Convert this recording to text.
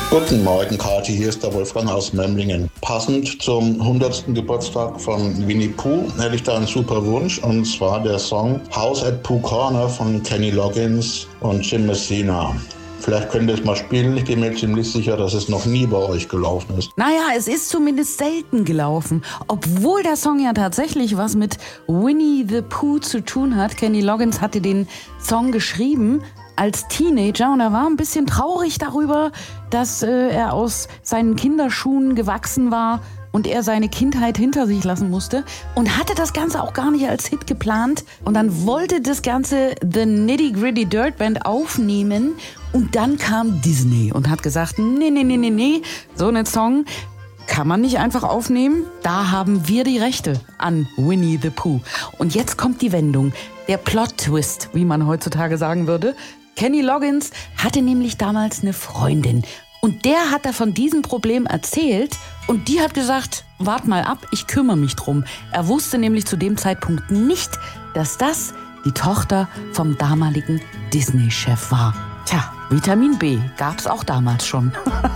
Guten Morgen, Kathi. Hier ist der Wolfgang aus Memmlingen. Passend zum 100. Geburtstag von Winnie Pooh hätte ich da einen super Wunsch, und zwar der Song House at Pooh Corner von Kenny Loggins und Jim Messina. Vielleicht könnt ihr es mal spielen. Ich bin mir ziemlich sicher, dass es noch nie bei euch gelaufen ist. Naja, es ist zumindest selten gelaufen. Obwohl der Song ja tatsächlich was mit Winnie the Pooh zu tun hat. Kenny Loggins hatte den Song geschrieben als Teenager und er war ein bisschen traurig darüber, dass er aus seinen Kinderschuhen gewachsen war und er seine Kindheit hinter sich lassen musste und hatte das Ganze auch gar nicht als Hit geplant. Und dann wollte das Ganze The Nitty Gritty Dirt Band aufnehmen und dann kam Disney und hat gesagt, nee, so einen Song kann man nicht einfach aufnehmen. Da haben wir die Rechte an Winnie the Pooh. Und jetzt kommt die Wendung, der Plot-Twist, wie man heutzutage sagen würde. Kenny Loggins hatte nämlich damals eine Freundin und der hat da von diesem Problem erzählt und die hat gesagt, wart mal ab, ich kümmere mich drum. Er wusste nämlich zu dem Zeitpunkt nicht, dass das die Tochter vom damaligen Disney-Chef war. Tja, Vitamin B gab's auch damals schon.